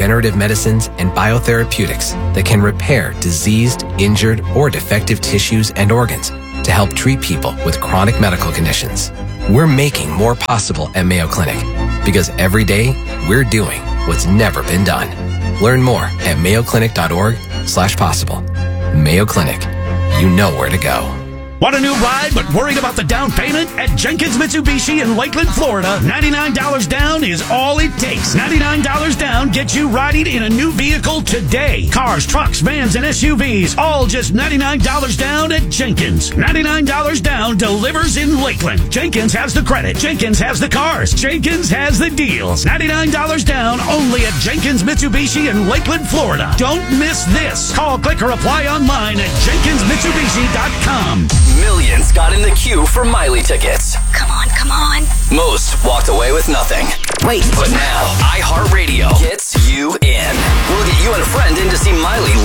regenerative medicines and biotherapeutics that can repair diseased, injured, or defective tissues and organs to help treat people with chronic medical conditions. We're making more possible at Mayo Clinic because every day we're doing what's never been done. Learn more at mayoclinic.org/possible. Mayo Clinic. You know where to go. Want a new ride but worried about the down payment? At Jenkins Mitsubishi in Lakeland, Florida, $99 down is all it takes. $99 down gets you riding in a new vehicle today. Cars, trucks, vans, and SUVs, all just $99 down at Jenkins. $99 down delivers in Lakeland. Jenkins has the credit. Jenkins has the cars. Jenkins has the deals. $99 down only at Jenkins Mitsubishi in Lakeland, Florida. Don't miss this. Call, click, or apply online at JenkinsMitsubishi.com. Millions got in the queue for Miley tickets. Come on, come on. Most walked away with nothing. Wait. But now, iHeartRadio gets you in. We'll get you and a friend in to see Miley